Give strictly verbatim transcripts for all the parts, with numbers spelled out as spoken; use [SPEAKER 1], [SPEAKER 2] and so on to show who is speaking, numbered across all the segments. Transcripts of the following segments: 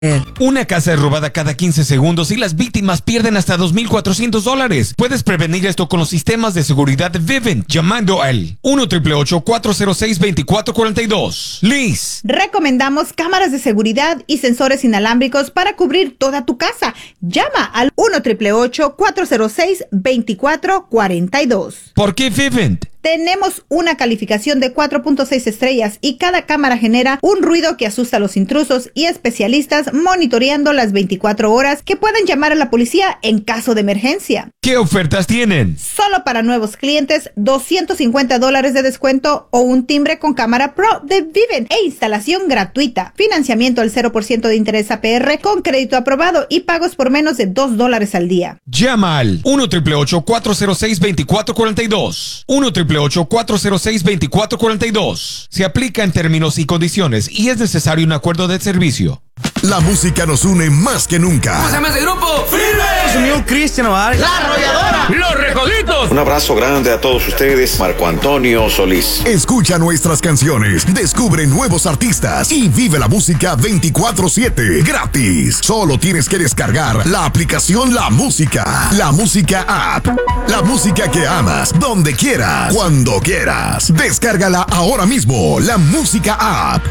[SPEAKER 1] Una casa es robada cada quince segundos y las víctimas pierden hasta dos mil cuatrocientos dólares. Puedes prevenir esto con los sistemas de seguridad de Vivint llamando al uno ocho ocho ocho, cuatro cero seis, dos cuatro cuatro dos. Liz.
[SPEAKER 2] Recomendamos cámaras de seguridad y sensores inalámbricos para cubrir toda tu casa. Llama al uno ocho ocho ocho, cuatro cero seis, dos cuatro cuatro dos.
[SPEAKER 1] ¿Por qué Vivint?
[SPEAKER 2] Tenemos una calificación de cuatro punto seis estrellas y cada cámara genera un ruido que asusta a los intrusos y especialistas monitoreando las veinticuatro horas que pueden llamar a la policía en caso de emergencia.
[SPEAKER 1] ¿Qué ofertas tienen?
[SPEAKER 2] Solo para nuevos clientes, doscientos cincuenta dólares de descuento o un timbre con cámara Pro de Vivint e instalación gratuita. Financiamiento al cero por ciento de interés A P R con crédito aprobado y pagos por menos de dos dólares al día.
[SPEAKER 1] Llama al uno ocho ocho ocho, cuatro cero seis, dos cuatro cuatro dos. uno ocho ocho ocho, cuatro cero seis, dos cuatro cuatro dos. Se aplica en términos y condiciones y es necesario un acuerdo de servicio.
[SPEAKER 3] La música nos une más que nunca.
[SPEAKER 4] ¿Cómo se llama ese grupo?
[SPEAKER 5] ¡Firme!
[SPEAKER 4] Señor Cristian Ovar.
[SPEAKER 5] La Arrolladora.
[SPEAKER 4] Los Recoditos.
[SPEAKER 6] Un abrazo grande a todos ustedes. Marco Antonio Solís.
[SPEAKER 3] Escucha nuestras canciones, descubre nuevos artistas y vive la música veinticuatro siete gratis. Solo tienes que descargar la aplicación La Música. La Música App. La música que amas, donde quieras, cuando quieras. Descárgala ahora mismo. La Música App.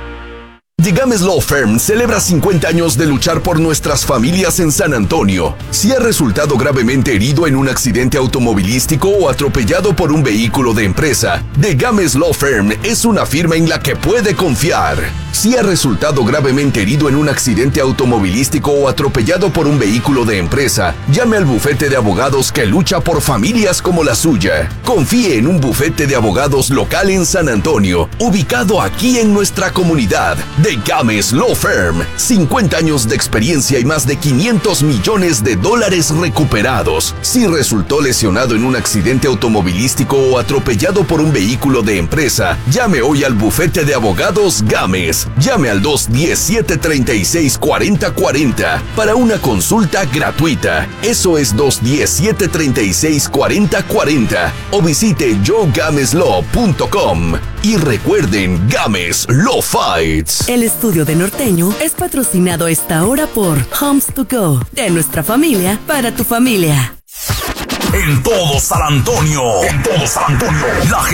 [SPEAKER 7] The Games Law Firm celebra cincuenta años de luchar por nuestras familias en San Antonio. Si has resultado gravemente herido en un accidente automovilístico o atropellado por un vehículo de empresa, The Games Law Firm es una firma en la que puede confiar. Si has resultado gravemente herido en un accidente automovilístico o atropellado por un vehículo de empresa, llame al bufete de abogados que lucha por familias como la suya. Confíe en un bufete de abogados local en San Antonio, ubicado aquí en nuestra comunidad. The Games Law Firm, cincuenta años de experiencia y más de quinientos millones de dólares recuperados. Si resultó lesionado en un accidente automovilístico o atropellado por un vehículo de empresa, llame hoy al bufete de abogados Games. Llame al dos uno cero, siete tres seis, cuatro cero cuatro cero para una consulta gratuita. Eso es dos uno cero, siete tres seis, cuatro cero cuatro cero o visite joe games law punto com. Y recuerden, Games Law Fights.
[SPEAKER 8] El estudio de Norteño es patrocinado a esta hora por Homes to Go, de nuestra familia para tu familia.
[SPEAKER 9] En todo San Antonio, en todo San Antonio, la